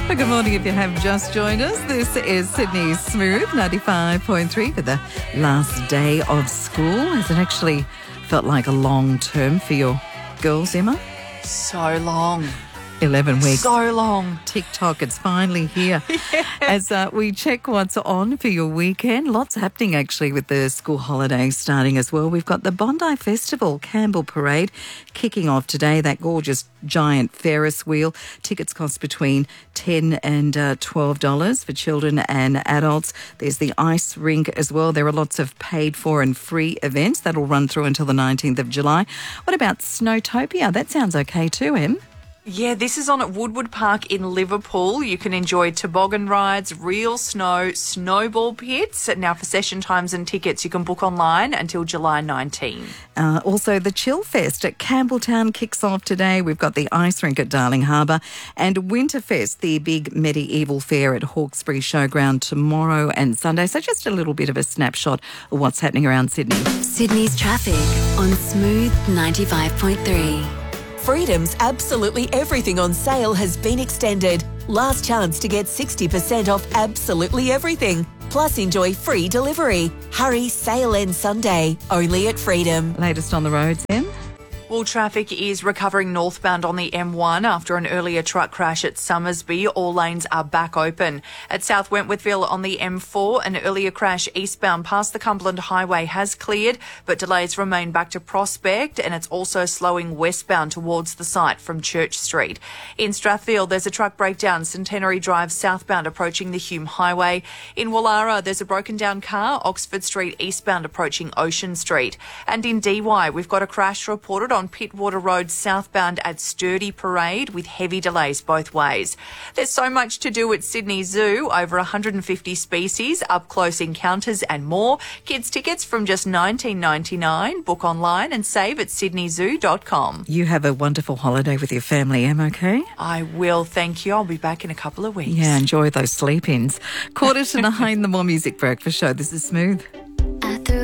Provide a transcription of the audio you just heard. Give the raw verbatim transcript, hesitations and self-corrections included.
Well, good morning if you have just joined us. This is Sydney's Smooth ninety-five point three for the last day of school. Has it actually felt like a long term for your girls, Emma? So long. eleven weeks. So long. TikTok, it's finally here. Yeah. As uh, we check what's on for your weekend, lots happening actually with the school holidays starting as well. We've got the Bondi Festival Campbell Parade kicking off today, that gorgeous giant Ferris wheel. Tickets cost between ten dollars and uh, twelve dollars for children and adults. There's the ice rink as well. There are lots of paid for and free events that'll run through until the nineteenth of July. What about Snowtopia? That sounds okay too, Em. Yeah, this is on at Woodward Park in Liverpool. You can enjoy toboggan rides, real snow, snowball pits. Now, for session times and tickets, you can book online until July nineteenth. Uh, also, the Chill Fest at Campbelltown kicks off today. We've got the ice rink at Darling Harbour and Winterfest, the big medieval fair at Hawkesbury Showground tomorrow and Sunday. So just a little bit of a snapshot of what's happening around Sydney. Sydney's traffic on Smooth ninety-five point three. Freedom's absolutely everything on sale has been extended. Last chance to get sixty percent off absolutely everything. Plus enjoy free delivery. Hurry, sale ends Sunday. Only at Freedom. Latest on the roads, Em? Well, traffic is recovering northbound on the M one after an earlier truck crash at Summersby. All lanes are back open. At South Wentworthville on the M four, an earlier crash eastbound past the Cumberland Highway has cleared, but delays remain back to Prospect, and it's also slowing westbound towards the site from Church Street. In Strathfield, there's a truck breakdown, Centenary Drive southbound approaching the Hume Highway. In Wallara, there's a broken down car, Oxford Street eastbound approaching Ocean Street. And in D Y, we've got a crash reported on on Pittwater Road southbound at Sturdy Parade with heavy delays both ways. There's so much to do at Sydney Zoo, over one hundred fifty species, up close encounters and more. Kids tickets from just nineteen ninety-nine. Book online and save at sydney zoo dot com. You have a wonderful holiday with your family, Em, okay? I will, thank you. I'll be back in a couple of weeks. Yeah, enjoy those sleep-ins. Quarter to nine, the More Music Breakfast Show. This is Smooth.